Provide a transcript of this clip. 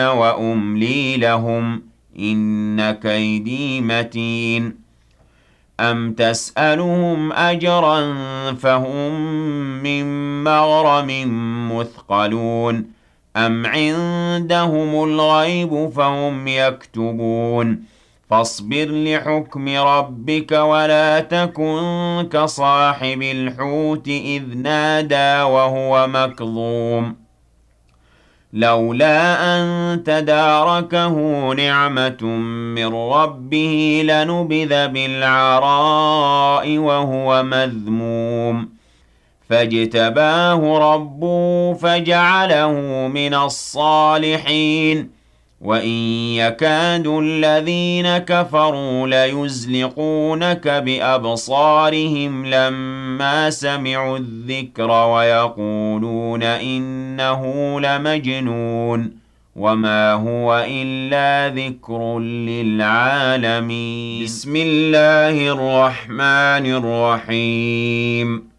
وأملي لهم إن كيدي متين أم تسألهم أجرا فهم من مغرم مثقلون أم عندهم الغيب فهم يكتبون فاصبر لحكم ربك ولا تكن كصاحب الحوت إذ نادى وهو مكظوم لولا أن تداركه نعمة من ربه لنبذ بالعراء وهو مذموم فاجتباه ربه فجعله من الصالحين وإن يكاد الذين كفروا ليزلقونك بأبصارهم لما سمعوا الذكر ويقولون إنه لمجنون وما هو إلا ذكر للعالمين بسم الله الرحمن الرحيم